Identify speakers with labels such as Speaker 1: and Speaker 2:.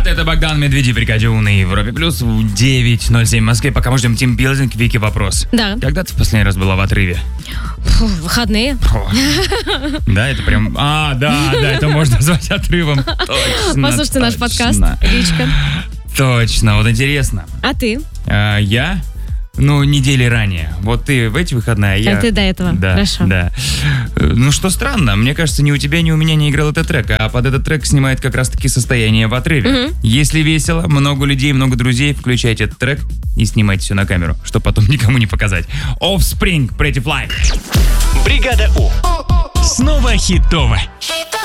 Speaker 1: ребята, это Богдан Медведев, Рикадио на Европе Плюс в 9:07 в Москве. Пока мы ждем тимбилдинг, Вики, вопрос.
Speaker 2: Да.
Speaker 1: Когда ты в последний раз была в отрыве?
Speaker 2: Выходные.
Speaker 1: Да, это прям... да, это можно назвать отрывом. Точно.
Speaker 2: Послушайте наш подкаст, Ричка.
Speaker 1: Точно, вот интересно.
Speaker 2: А ты?
Speaker 1: Я? Недели ранее. Вот ты в эти выходные, а я...
Speaker 2: А ты до этого?
Speaker 1: Да,
Speaker 2: Хорошо.
Speaker 1: да. Что странно, мне кажется, ни у тебя, ни у меня не играл этот трек, а под этот трек снимает как раз-таки состояние в отрыве. Если весело, много людей, много друзей, включайте этот трек и снимайте все на камеру, чтобы потом никому не показать. Offspring, Pretty Fly.
Speaker 3: Бригада У. Снова хитово.